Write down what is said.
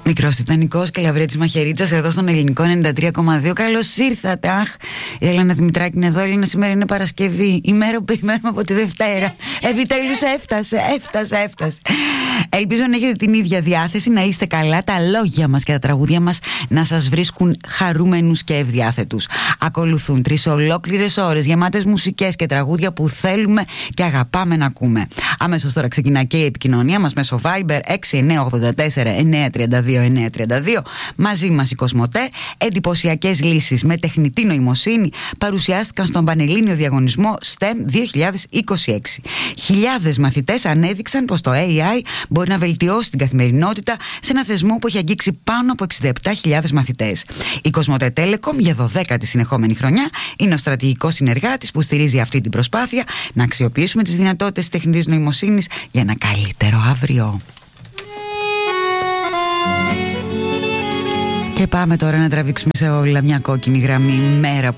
Μικρός Τιτανικός και Λαβρέτης Μαχαιρίτσας εδώ στον Ελληνικό 93,2. Καλώς ήρθατε. Αχ, η Έλενα Δημητράκη είναι εδώ. Έλενα, σήμερα είναι Παρασκευή, η μέρα που περιμένουμε από τη Δευτέρα. Επιτέλους έφτασε. Ελπίζω να έχετε την ίδια διάθεση, να είστε καλά. Τα λόγια μας και τα τραγούδια μας να σας βρίσκουν χαρούμενους και ευδιάθετους. Ακολουθούν 3 ολόκληρες ώρες γεμάτες μουσικές και τραγούδια που θέλουμε και αγαπάμε να ακούμε. Αμέσως τώρα ξεκινά και η επικοινωνία μας μέσω Viber 6984-932-932. Μαζί μας η Κοσμοτέ. Εντυπωσιακές λύσεις με τεχνητή νοημοσύνη παρουσιάστηκαν στον Πανελλήνιο Διαγωνισμό STEM 2026. Χιλιάδες μαθητές ανέδειξαν πως το AI μπορεί να βελτιώσει την καθημερινότητα σε ένα θεσμό που έχει αγγίξει πάνω από 67.000 μαθητές. Η Κοσμοτέ Telecom για 12η συνεχόμενη χρονιά είναι ο στρατηγικός συνεργάτης που στηρίζει αυτή την προσπάθεια να αξιοποιήσουμε τις δυνατότητες της τεχνητής νοημοσύνης για ένα καλύτερο αύριο. Και πάμε τώρα να τραβήξουμε σε όλα μια κόκκινη γραμμή. Μέρα